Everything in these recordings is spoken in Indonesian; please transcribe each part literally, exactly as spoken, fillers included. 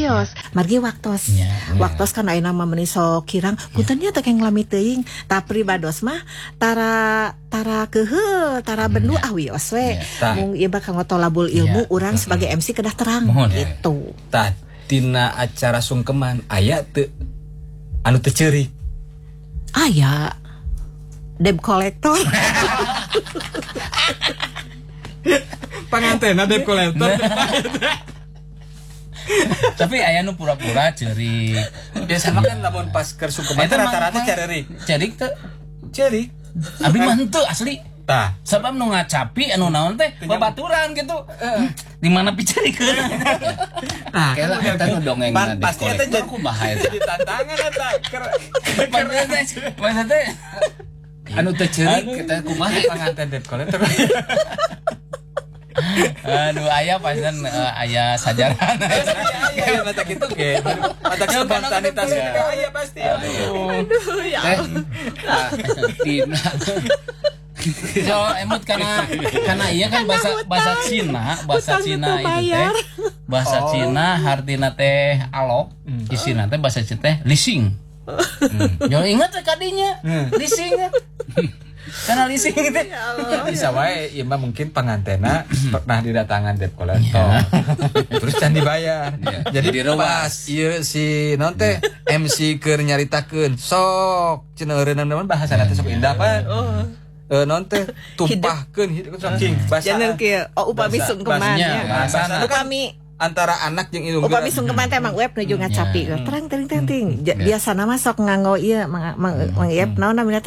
wios margi waktos yeah. waktos kan ayeuna mah meuni sok kirang punten nya teh keng lami teuing ta pribados mah tara tara keheul tara bendu ah wios we yeah. mung ieu bakal ngotolabul ilmu yeah. urang sebagai M C kedah terang Mohon, gitu tah tina acara sungkeman aya teu anu teu ceurik aya debt collector pangantena debt collector tapi aya nu pura-pura ceurik biasa mah kan lamun pas keur sungkeman teh rata-rata ceurik ceurik teh ceurik abi mah henteu asli tah sabab nu ngacapi anu naon teh babaturan gitu di mana picerikeun nah kela eta nu dongengna pasti eta jadi kumaha eta jadi tantangan eta maksudnya teh anu teu ceurik kita kumaha panganten debt collector aduh aya pasan uh, aya sajaran aya mata kitu ge mata spontanitas aya pasti aduh ya tina so emot karena karena iya kan bahasa bahasa Cina bahasa Cina itu teh bahasa Cina artina teh alok isina teh bahasa Cina teh leasing yo ingat teh kadinya leasing karena leasing teh bisa wae ieu mah mungkin pangantena pernah didatangan debt collector terus can dibayar jadi pas ieu si naon teh M C keur nyaritakeun sok cenah eureunna naon bahasana teh sok indah pan eh non teh tumpahkeun hidup saking bahasa jangan kieu oh upami sungkeman ya bahasa upami antara anak jeung indung upami sungkeman teh mang web nuju ngacapi terang tering tering biasana mah sok nganggo ieu mang mang web naon namina teh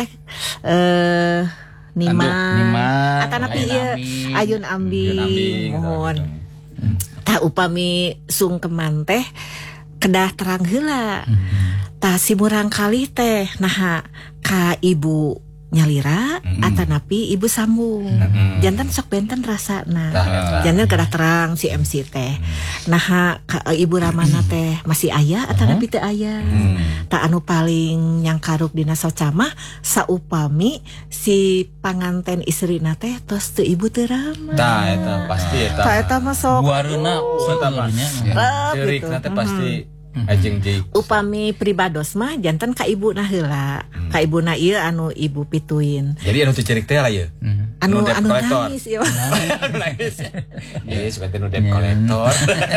eh nima atanapi ieu ayun ambing mohon tah upami sungkeman teh kedah terang heula tah simurang kali teh naha ka ibu nyalira mm-hmm. atanapi ibu sambung mm-hmm. jantan sok benten rasana nah, jantan kedah terang si M C teh mm-hmm. nah ka, ibu ramana teh masih aya atanapi teu aya mm-hmm. tak anu paling nyangkaruk dina socamah saupami si panganten istrina teh tos teu ibu teu rama tah eta pasti eta tah eta mah sok guareuna saeureunnya ceurik na teh pasti ajeng jeuh upami pribados mah jantan ka ibuna heula hmm. ka ibuna ieu anu ibu pituin jadi anu teu ceurik teh lah ieu hmm. anu anu nangis ieu nangis ieu suka teh nu debt collector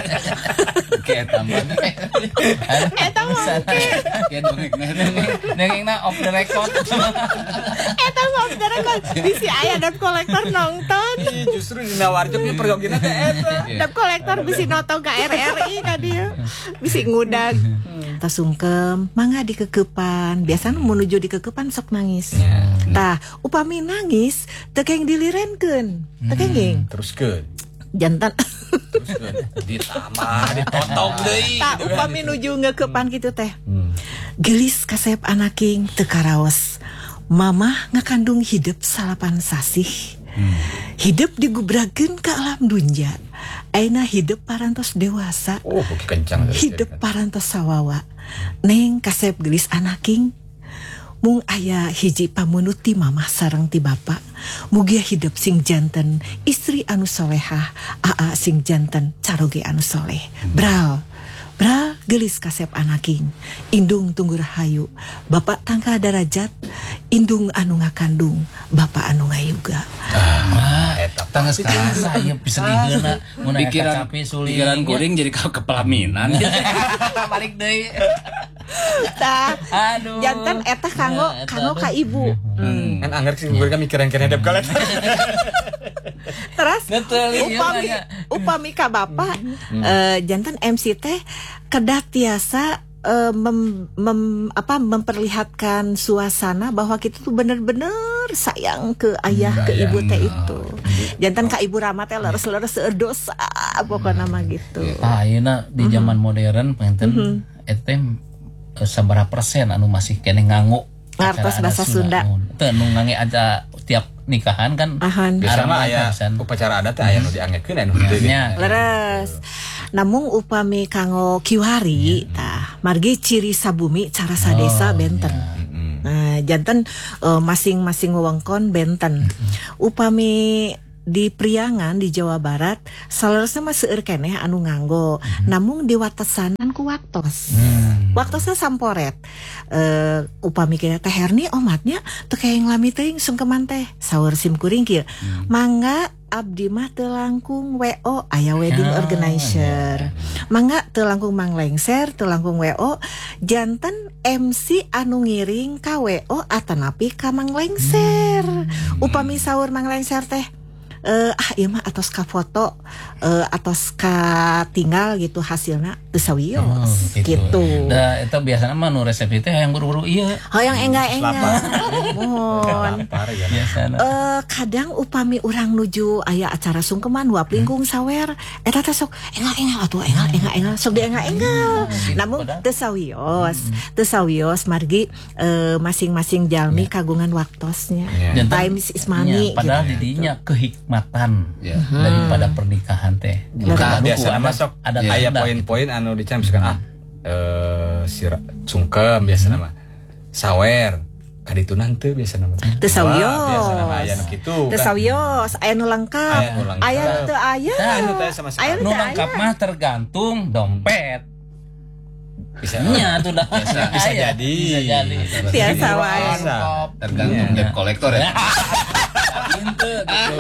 ke tambah eta mah ke dongengna off the record eta mah off the record bisi aya debt collector nonton justru dina warjok nya pergogina teh eta debt collector bisi nonton ka R R I ka dieu bisi ngudag tah sungkem mangga dikekepan biasana menuju dikekepan sok nangis tah upami nangis teu keng dilirenkeun teu kenging teruskeun jantan teruskeun ditambah dipotong deui tah upami nuju ngeukepan kitu teh geulis kasep anaking teu karaos mamah ngakandung hidup salapan sasih hidup digubrakeun ka alam dunja ayeuna hidup parantos dewasa oh kencang hidup parantos sawawa neng kasep geulis anaking mung aya hiji pamunut ti mamah sareng ti bapa mugia hidup sing janten istri anu solehah aa sing janten caroge anu soleh bral bral geulis kasep anaking indung tunggu rahayu bapak tangka darajat indung anu ngakandung bapak anu ngayuga ah eta tangga sekarang saya bisa digeuna mun pikiran pikiran kuring jadi kepelaminan balik deui tah aduh jantan eta kanggo kanggo ka ibu kan anggar sing kuring mikiran kene debt collector terus upami upami ka bapak jantan M C teh kedah tiasa uh, mem, mem, apa, memperlihatkan suasana bahwa kita tuh bener-bener sayang ke ayah hmm, ke ibu teh itu. Jantan ka ibu Rama teh leres-leres seueur dosa pokokna mah gitu. Ah ayeuna di zaman mm-hmm. modern panten mm-hmm. etem sabaraha persen anu masih kene nganggo ngartos bahasa Sunda. Teu nu ngange aja tiap nikahan kan biasa mah aya upacara adat teh aya nu dianggekeun anu teu leres. Namun upami kanggo kiwari tah margi ciri sabumi cara sadesa oh, benten. Yeah. Nah, jantan uh, masing-masing wewengkon benten. Mm-hmm. Upami di Priangan di Jawa Barat saleresna mah seueur keneh anu nganggo. Mm-hmm. Namun di watesan waktos. Hmm. Waktosna samporet. Uh, upami kita teh herni omatnya teu kayak nglami teuing sungkeman teh saur sim kuring kieu. Hmm. Mangga abdi mah teu langkung W O aya wedding oh, organizer. Yeah. Mangga teu langkung manglengser, teu langkung W O janten M C anu ngiring ka W O atanapi ka manglengser. Hmm. Upami saur manglengser teh Uh, ah iya mah atos ka foto uh, atos ka tinggal gitu hasilnya teu sawios oh, gitu. gitu. Da eta biasana mah nu resep teh hayang buru-buru ieu. Hayang enggak-enggak. Mohon. Biasana. Eh kadang upami urang nuju aya acara sungkeman wap lingkung sawer eta teh sok enggak-enggak atuh enggak-enggak sok dienggak-enggal. Namun teu sawios. Teu sawios margi uh, masing-masing jalmi kagungan waktosnya. Time is money. Padahal di dinya kehik matan ya. hmm. daripada pernikahan teh. Nah, biasa masuk ada aya poin-poin anu dicam misalkan ah eh sira sungkem biasa nama sawer kaditunan teu biasa nama teu sawios biasa nama aya nu kitu teu sawios aya nu lengkap aya nu teu aya anu teh sama sekali nu lengkap mah tergantung dompet bisa nya tuh dah bisa, bisa jadi bisa jadi biasa wae tergantung debt collector ya. Gitu, gitu.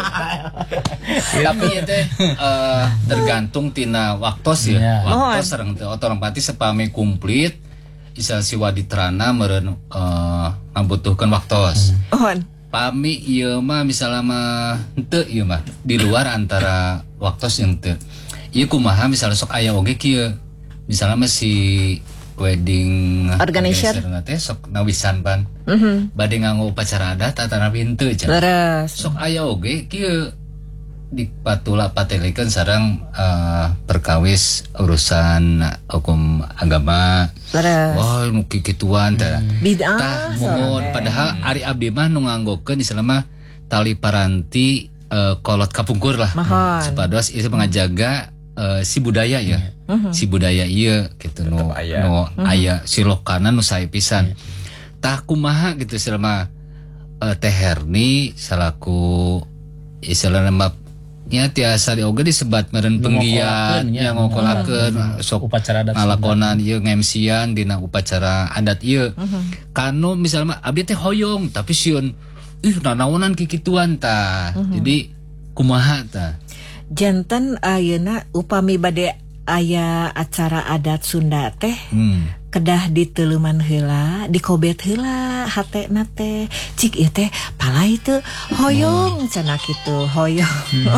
Tapi itu uh, tergantung tina waktos ya. Yeah. Waktos sareng teu otomatis sepame komplit isa siwa diterana meureun uh, ngabutuhkeun waktos. Ohon. Pami ieu mah misalnya mah henteu ieu mah di luar antara waktos yang teu. Ieu kumaha misalnya sok aya oge kieu. Misalnya mah si wedding organizer teh sok nawisan ban. Mm-hmm. Bade nganggo upacara adat atanapi henteu cenah. Sok aya oge kieu dipatula patelikeun sareng uh, perkawis urusan hukum agama. Leres. Wah, nu kikituan teh. Bid'ah. Tah mohon padahal ari abdi mah nu nganggokeun istilah mah tali paranti uh, kolot kapungkur lah. Supados ieu mengajaga uh, si budaya ya. Mm-hmm. Si budaya ieu gitu nu aya nu mm-hmm. aya silokana nu sae pisan. Tah kumaha gitu selama uh, Teh Herni salaku istilahna mah nya tiasa dioge disebat meureun penggiat nya ngokolakeun sok upacara adat ngalakonan ieu ngemsian dina upacara adat ieu. Mm-hmm. Kanu misalnya abdi teh hoyong tapi sieun ih nanaonan kikituan tah. Mm-hmm. Jadi kumaha tah? Janten ayeuna upami bade aya acara adat Sunda teh hmm. kedah diteuleman heula dikobet heula hatena teh cik ieu teh palai teu hoyong hmm. cenah kitu hoyong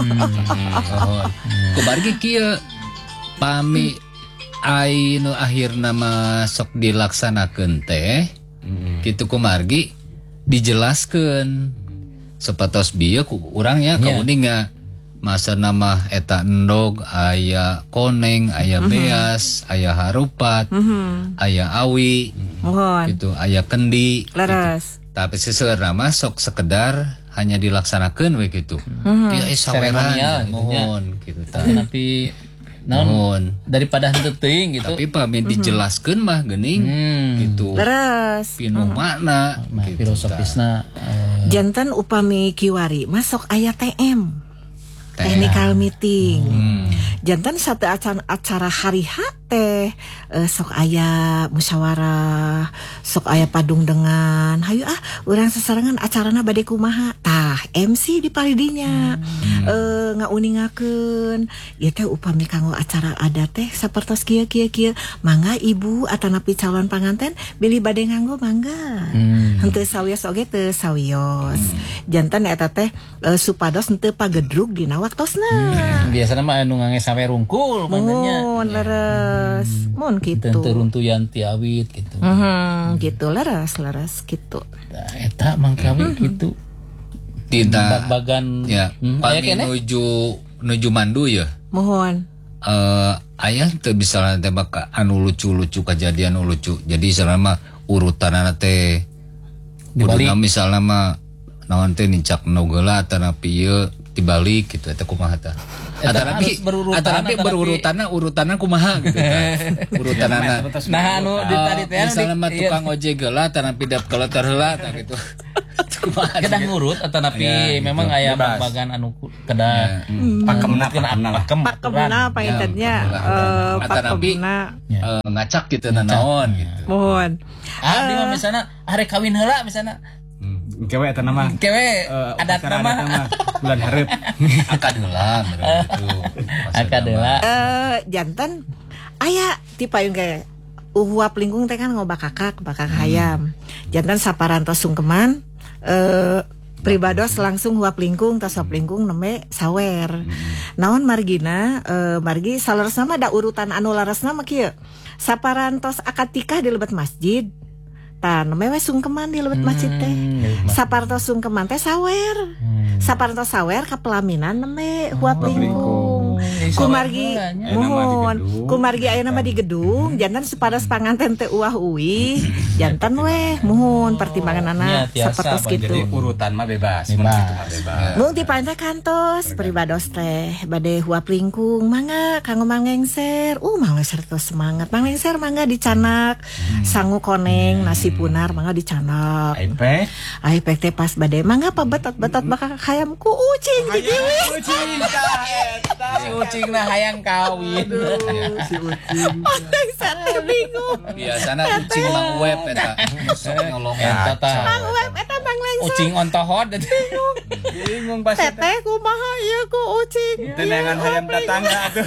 oh. Kubargi kieu pami anu akhirna mah sok dilaksanakeun teh hmm. kitu kumargi dijelaskeun sapatos bieu ku urang ya yeah. Kauninga masa nama eta endog aya koneng aya beas mm-hmm. aya harupat mm-hmm. aya awi mohon gitu aya kendi laras gitu. Tapi seseueur nama sok sekedar hanya dilaksanakeun we gitu mm-hmm. Dia saweran mohon gitu tapi naon daripada henteu teuing gitu tapi pami dijelaskeun mah geuning hmm. gitu laras pinuh hmm. makna nah, gitu, filosofisna uh... janten upami kiwari masuk aya T M technical meeting hmm. jantan satu acara, acara hari H teh uh, sok aya musyawarah sok aya padung dengan hayu ah urang sesarengan acarana bade kumaha tah M C di palidinya hmm. uh, ngauningakeun ieu teh upami kanggo acara adat teh sapertos kieu kieu kieu mangga ibu atanapi calon panganten bilih bade nganggo mangga hmm. henteu sawios oge teu sawios hmm. jantan eta teh uh, supados henteu pagedrug dina waktosna hmm. biasana mah anu ngangge sampe rungkul manganya mun leres hmm. mun kitu teu runtuyan ti awit gitu hmm, gitu leres leres gitu nah, eta mangkawi hmm. gitu tidak bagan ya hmm, pami nuju nuju mandu ya mohon uh, aya teu misalna teh baka anu lucu-lucu kejadian anu lucu jadi selama urutanana teh kuduna misalna mah naon teh nincak nogela atanapi ieu dibalik gitu eta kumaha tah atanapi atanapi berurutanna urutanna kumaha gitu urutanana nah anu di tadi teh misalna mah tukang ojek geula atanapi debt collector heula tah gitu kedah ngurut atau napi ya, gitu. Memang aya bagan anu kedah pakemna pakemna pakem pakemna paintennya eh pakemna ngacak gitu naon gitu. Mohon. Ah di mah misalnya hari kawin heula misalnya kewe eta nama kewe adat nama bulan hareup akad heula gitu. Akad heula. Eh janten aya ti payung kayak uhuap lingkung teh kan ngobak kakak bakak hayam. Jantan saparantos sungkeman eh pribados langsung huap lingkung tas huap lingkung neme sawer. Naon margina eh margi salaresna mah da urutan anu laresna mah kieu. Saparantos akad nikah di lebat masjid. Tah neme we sungkeman di lebat masjid teh. Saparantos sungkeman teh sawer. Saparantos sawer ka pelaminan neme huap lingkung. Kumargi mohon kumargi ayeuna mah di gedung jantan sepadas panganten teh uah uwi jantan weh mohon pertimbanganana sapertos kitu. Jadi urutan mah bebas mun kitu mah bebas. Mung ti pantai kantos pribados teh bade huap lingkung mangga kanggo mangengser. Uh mangengser terus semangat. Mangengser mangga dicanak sangu koneng nasi punar mangga dicanak. Aipek Aipek teh pas bade mangga pabetot-betot bakal hayam ku ucing di diwi. Ucing ka eta. Ucing nah hayang kawin. Si ucing. Mangengser teh bingung. Biasana ucing mang web eta. Nolong Eta tah. Mang web eta mangengser. Ucing ontohod. Bingung pas eta. Teteh kumaha ieu ku ucing. Tenangan hayam tetangga atuh.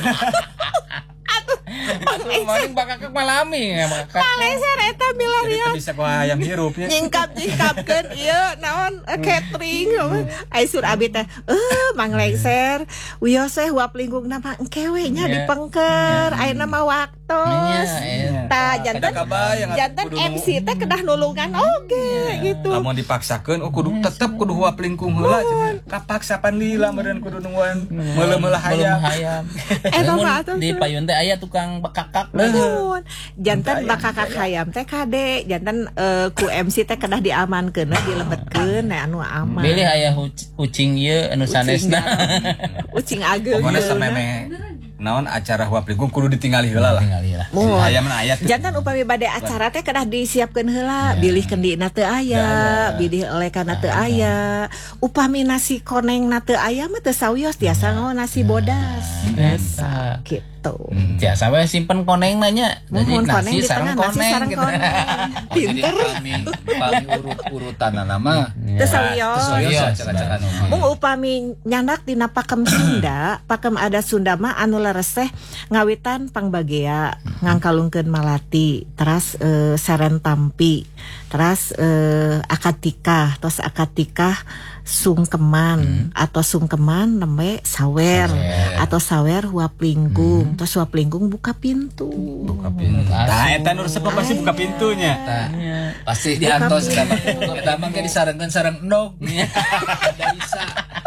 Maling bakal ke malami ya bakal. Mangengser eta milarian. Bisa ku hayam hirupnya. Nyingkap-nyingkapkeun ieu naon catering. Ai sur abi teh eh mangengser wios we huap lingkungna mah engkewe nya dipengker ayeuna mah waktos. Tah janten janten M C teh kedah nulungan oge gitu. Lamun dipaksakeun oh kudu tetep kudu huap lingkung heula kapaksa pan lila meureun kudu nungguan meuleuh-meuleuh hayam. Eta mah atuh di payun teh aya tukang bekakak. Nuhun. Janten bakakak hayam teh kade, janten uh, ku M C teh kedah diamankeun, dilebetkeun na anu aman. Pilih aya ucing ieu anu sanesna. Ucing ageung. Pokona sameme naon acara huap lingkung kudu ditinggali heula lah. Tinggali lah. Hayam na aya. Janten upami bade acara teh kedah disiapkeun heula, bilih kendina teu aya, bilih elekana teu aya. Upami nasi koneng na teu aya mah teu sawios tiasa ngaon nasi bodas. Biasa gitu. Tiasa we simpen koneng nanya. Jadi nasi sareng koneng gitu. Pinter. Pami urut-urutanana mah Teu sawios. Acak-acakan. Mung upami nyandak dina pakem Sunda, pakem adat Sunda mah anu leres teh ngawitan pangbagea, ngangkalungkeun malati, teras e, seren tampi, teras e, akad nikah, tos akad nikah sungkeman hmm. atau sungkeman neme sawer, sawer atau sawer huap lingkung, hmm. tos huap lingkung buka pintu. Buka pintu. Tah eta nu resep pasti buka pintunya. Tah. Pasti diantos eta mah ge disarengkeun sareng endog. Da bisa.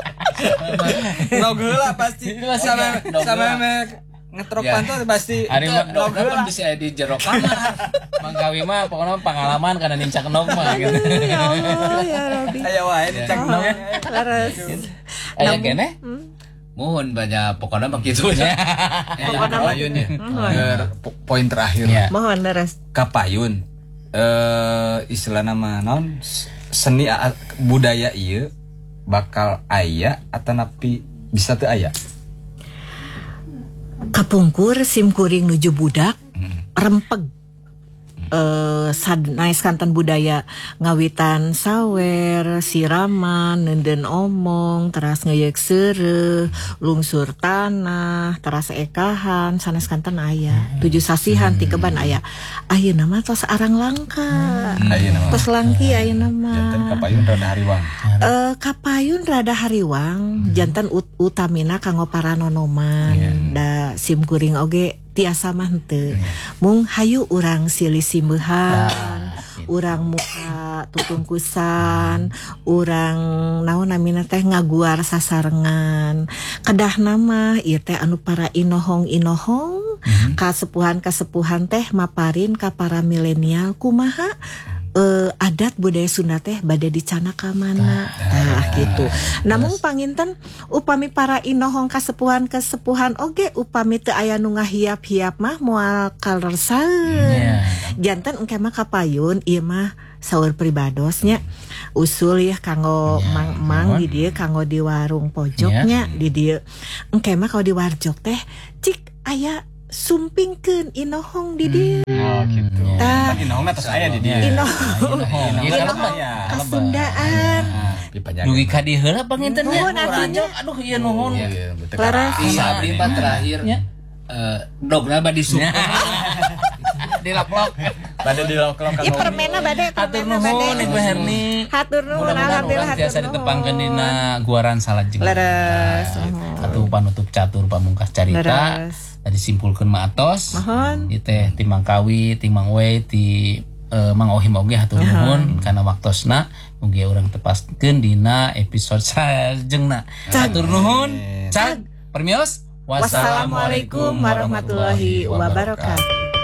Endog heula pasti sama sama ngetrok pantat pasti endog heula bisa di jero kamar. Mangkawi mah pokoknya pengalaman karena nincak endog mah gitu. Ya Allah ya Rabbi. Aya wae nincak endog. Laras. Aya kene? Mohon banyak pokoknya mah kitu nya. Kapayun ya. Poin terakhir. Mohon laras. Kapayun. Eh istilahna mah naon seni budaya ieu bakal aya atau napi bisa teu aya. Kapungkur simkuring nuju budak hmm. rempeg eh sanes kanten budaya ngawitan sawer siraman nenden omong teras ngeyeuk seureuh lungsur tanah teras ekahan sanes kanten aya tujuh sasihan ti keban aya ayeuna mah tos arang langka ayeuna tos langki ayeuna mah janten kapayun rada hariwang eh kapayun rada hariwang janten ut- utamina kanggo para nonoman yeah. Da simkuring oge tiasa mah henteu mung hayu urang silih simeuhan nah, urang muka tutungkusan urang naon namina teh ngaguar sasarengan kedah nama ieu teh anu para inohong-inohong mm-hmm. kasepuhan-kasepuhan teh maparin ka para milenial kumaha uh, adat budaya Sunda teh bade dicana ka mana. Nah, gitu. Namun panginten upami para inohong kasepuhan-kasepuhan oge upami teu aya nu ngahiap-hiap mah moal kalersaeun. Yeah. Janten engke mah kapayun ieu mah saur pribadosnya usul ya kanggo yeah. mang-mang di dieu kanggo di warung pojoknya yeah. di dieu engke mah kalau di warjok teh cik aya sumpingkeun inohong di dieu. Oh gitu. Tah inohong atas aya di dieu. Inohong. Inohong Kasundaan. Dugi ka dieu heula panginten nya. Aduh ieu nuhun. Laras abdi mah terakhir eh dogna badi sup. Dilok-lok. Bade dilok-lok ka. Ih permena bade hatur nuhun Ibu Herni. Hatur nuhun alhamdulillah hatur nuhun. Biasa ditepangkeun dina guaran salajeng. Leres. Atuh panutup catur pamungkas carita. Tadi simpulkeun mah atos. Ieu teh Timang Kawi, Timang We, ti uh, Mang Ohim oge hatur nuhun kana waktosna mugi urang tepaskeun dina episode sajengnna. Hatur nuhun. Cag permios. Wassalamualaikum warahmatullahi wabarakatuh.